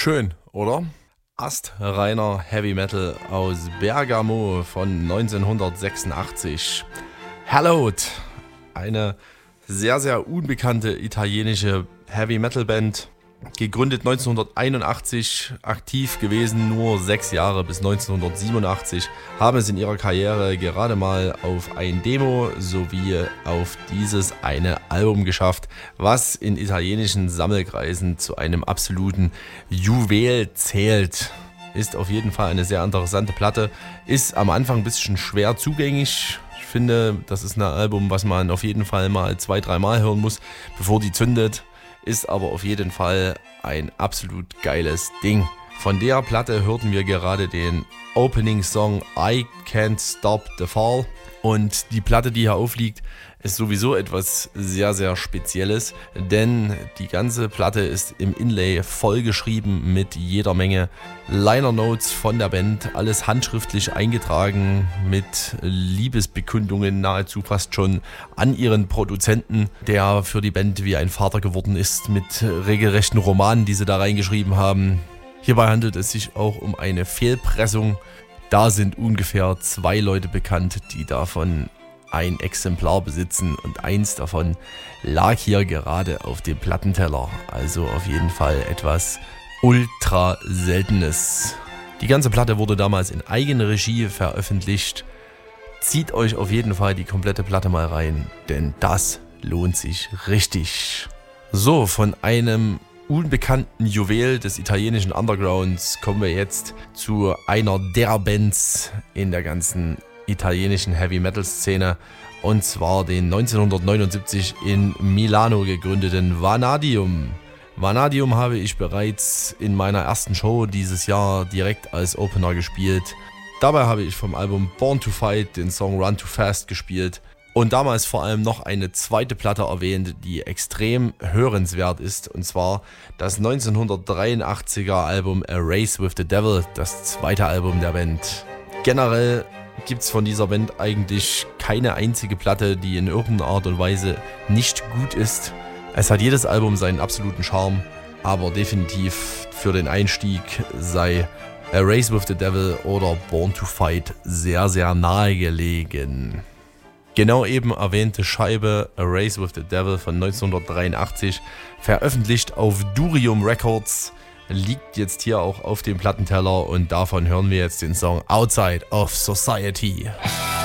Schön, oder? Astreiner Heavy Metal aus Bergamo von 1986. Hallowed, eine sehr, sehr unbekannte italienische Heavy Metal Band. Gegründet 1981, aktiv gewesen nur 6 Jahre bis 1987, haben es in ihrer Karriere gerade mal auf ein Demo sowie auf dieses eine Album geschafft, was in italienischen Sammelkreisen zu einem absoluten Juwel zählt. Ist auf jeden Fall eine sehr interessante Platte, ist am Anfang ein bisschen schwer zugänglich. Ich finde, das ist ein Album, was man auf jeden Fall mal 2-3 Mal hören muss, bevor die zündet. Ist aber auf jeden Fall ein absolut geiles Ding. Von der Platte hörten wir gerade den Opening Song I Can't Stop the Fall. Und die Platte, die hier aufliegt, ist sowieso etwas sehr, sehr Spezielles, denn die ganze Platte ist im Inlay vollgeschrieben mit jeder Menge Liner Notes von der Band, alles handschriftlich eingetragen mit Liebesbekundungen nahezu fast schon an ihren Produzenten, der für die Band wie ein Vater geworden ist, mit regelrechten Romanen, die sie da reingeschrieben haben. Hierbei handelt es sich auch um eine Fehlpressung. Da sind ungefähr 2 Leute bekannt, die davon ein Exemplar besitzen und eins davon lag hier gerade auf dem Plattenteller. Also auf jeden Fall etwas ultra Seltenes. Die ganze Platte wurde damals in Eigenregie veröffentlicht. Zieht euch auf jeden Fall die komplette Platte mal rein, denn das lohnt sich richtig. So, von einem unbekannten Juwel des italienischen Undergrounds kommen wir jetzt zu einer der Bands in der ganzen italienischen Heavy Metal Szene, und zwar den 1979 in Milano gegründeten Vanadium. Vanadium habe ich bereits in meiner ersten Show dieses Jahr direkt als Opener gespielt. Dabei habe ich vom Album Born to Fight den Song Run Too Fast gespielt und damals vor allem noch eine zweite Platte erwähnt, die extrem hörenswert ist, und zwar das 1983er Album A Race with the Devil, das zweite Album der Band. Generell gibt es von dieser Band eigentlich keine einzige Platte, die in irgendeiner Art und Weise nicht gut ist. Es hat jedes Album seinen absoluten Charme, aber definitiv für den Einstieg sei A Race with the Devil oder Born to Fight sehr, sehr nahegelegen. Genau eben erwähnte Scheibe A Race with the Devil von 1983, veröffentlicht auf Durium Records, liegt jetzt hier auch auf dem Plattenteller und davon hören wir jetzt den Song Outside of Society.